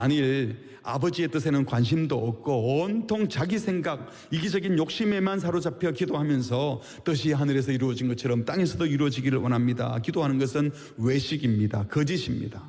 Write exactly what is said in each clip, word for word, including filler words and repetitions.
만일 아버지의 뜻에는 관심도 없고 온통 자기 생각, 이기적인 욕심에만 사로잡혀 기도하면서 뜻이 하늘에서 이루어진 것처럼 땅에서도 이루어지기를 원합니다. 기도하는 것은 외식입니다. 거짓입니다.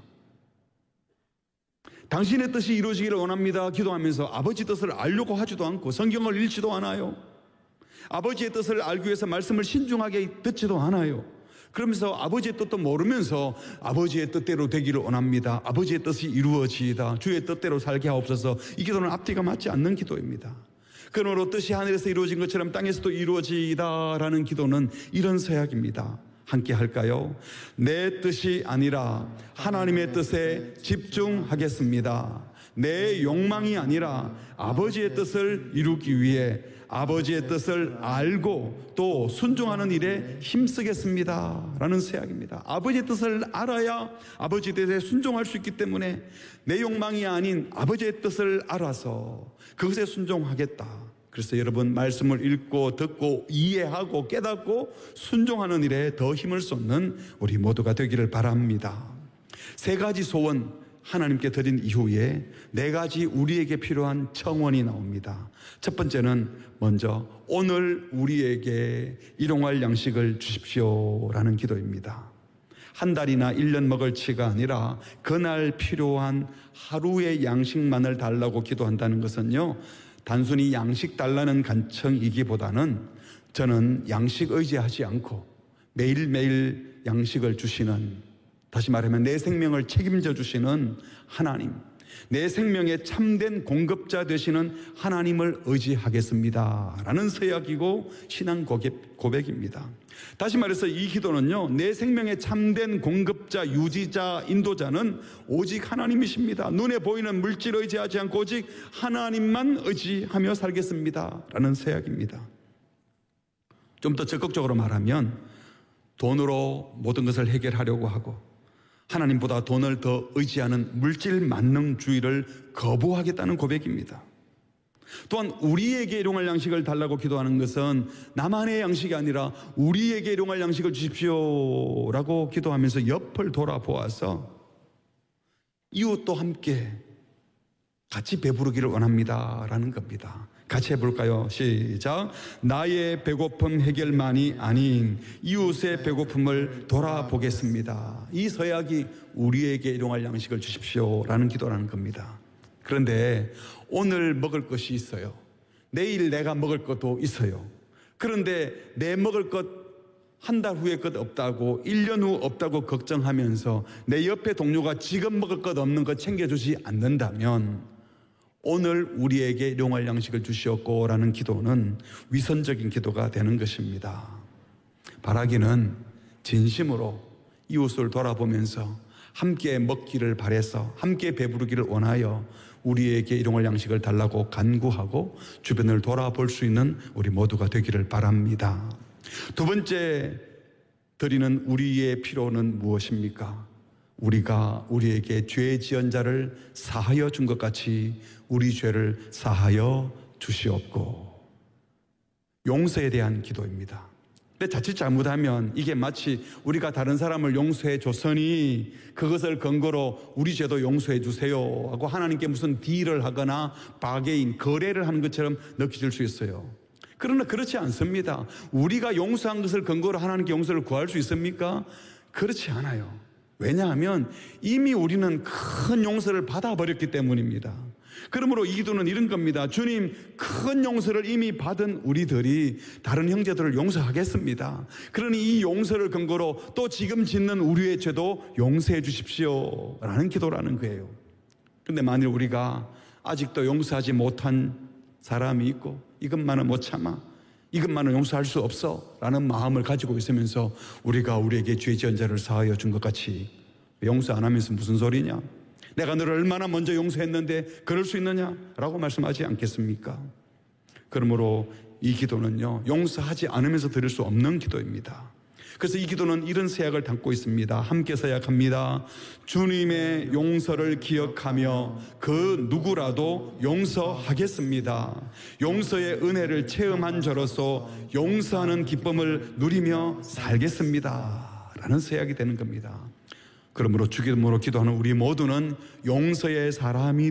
당신의 뜻이 이루어지기를 원합니다. 기도하면서 아버지 뜻을 알려고 하지도 않고 성경을 읽지도 않아요. 아버지의 뜻을 알기 위해서 말씀을 신중하게 듣지도 않아요. 그러면서 아버지의 뜻도 모르면서 아버지의 뜻대로 되기를 원합니다. 아버지의 뜻이 이루어지이다. 주의 뜻대로 살게 하옵소서. 이 기도는 앞뒤가 맞지 않는 기도입니다. 그러므로 뜻이 하늘에서 이루어진 것처럼 땅에서도 이루어지이다라는 기도는 이런 서약입니다. 함께 할까요? 내 뜻이 아니라 하나님의 뜻에 집중하겠습니다. 내 욕망이 아니라 아버지의 뜻을 이루기 위해 아버지의 뜻을 알고 또 순종하는 일에 힘쓰겠습니다 라는 서약입니다. 아버지의 뜻을 알아야 아버지의 뜻에 순종할 수 있기 때문에 내 욕망이 아닌 아버지의 뜻을 알아서 그것에 순종하겠다. 그래서 여러분, 말씀을 읽고 듣고 이해하고 깨닫고 순종하는 일에 더 힘을 쏟는 우리 모두가 되기를 바랍니다. 세 가지 소원 하나님께 드린 이후에 네 가지 우리에게 필요한 청원이 나옵니다. 첫 번째는 먼저 오늘 우리에게 일용할 양식을 주십시오라는 기도입니다. 한 달이나 일 년 먹을 치가 아니라 그날 필요한 하루의 양식만을 달라고 기도한다는 것은요, 단순히 양식 달라는 간청이기보다는 저는 양식 의지하지 않고 매일매일 양식을 주시는, 다시 말하면 내 생명을 책임져 주시는 하나님, 내 생명의 참된 공급자 되시는 하나님을 의지하겠습니다 라는 서약이고 신앙 고백입니다. 다시 말해서 이 기도는요, 내 생명의 참된 공급자, 유지자, 인도자는 오직 하나님이십니다. 눈에 보이는 물질 의지하지 않고 오직 하나님만 의지하며 살겠습니다 라는 서약입니다. 좀 더 적극적으로 말하면 돈으로 모든 것을 해결하려고 하고 하나님보다 돈을 더 의지하는 물질 만능주의를 거부하겠다는 고백입니다. 또한 우리에게 일용할 양식을 달라고 기도하는 것은 나만의 양식이 아니라 우리에게 일용할 양식을 주십시오라고 기도하면서 옆을 돌아보아서 이웃도 함께 같이 배부르기를 원합니다라는 겁니다. 같이 해볼까요? 시작. 나의 배고픔 해결만이 아닌 이웃의 배고픔을 돌아보겠습니다. 이 서약이 우리에게 일용할 양식을 주십시오라는 기도라는 겁니다. 그런데 오늘 먹을 것이 있어요. 내일 내가 먹을 것도 있어요. 그런데 내 먹을 것 한 달 후에 것 없다고, 일 년 후 없다고 걱정하면서 내 옆에 동료가 지금 먹을 것 없는 것 챙겨주지 않는다면 오늘 우리에게 일용할 양식을 주시옵고 라는 기도는 위선적인 기도가 되는 것입니다. 바라기는 진심으로 이웃을 돌아보면서 함께 먹기를 바래서 함께 배부르기를 원하여 우리에게 일용할 양식을 달라고 간구하고 주변을 돌아볼 수 있는 우리 모두가 되기를 바랍니다. 두 번째 드리는 우리의 필요는 무엇입니까? 우리가 우리에게 죄 지은 자를 사하여 준 것 같이 우리 죄를 사하여 주시옵고, 용서에 대한 기도입니다. 근데 자칫 잘못하면 이게 마치 우리가 다른 사람을 용서해 줬으니 그것을 근거로 우리 죄도 용서해 주세요 하고 하나님께 무슨 딜을 하거나 바게인, 거래를 하는 것처럼 느껴질 수 있어요. 그러나 그렇지 않습니다. 우리가 용서한 것을 근거로 하나님께 용서를 구할 수 있습니까? 그렇지 않아요. 왜냐하면 이미 우리는 큰 용서를 받아버렸기 때문입니다. 그러므로 이 기도는 이런 겁니다. 주님, 큰 용서를 이미 받은 우리들이 다른 형제들을 용서하겠습니다. 그러니 이 용서를 근거로 또 지금 짓는 우리의 죄도 용서해 주십시오 라는 기도라는 거예요. 그런데 만일 우리가 아직도 용서하지 못한 사람이 있고 이것만은 못 참아, 이것만은 용서할 수 없어 라는 마음을 가지고 있으면서 우리가 우리에게 죄 지은 자를 사하여 준 것 같이 용서 안 하면서 무슨 소리냐, 내가 너를 얼마나 먼저 용서했는데 그럴 수 있느냐 라고 말씀하지 않겠습니까? 그러므로 이 기도는요, 용서하지 않으면서 드릴 수 없는 기도입니다. 그래서 이 기도는 이런 서약을 담고 있습니다. 함께 서약합니다. 주님의 용서를 기억하며 그 누구라도 용서하겠습니다. 용서의 은혜를 체험한 저로서 용서하는 기쁨을 누리며 살겠습니다 라는 서약이 되는 겁니다. 그러므로 주기도문으로 기도하는 우리 모두는 용서의 사람이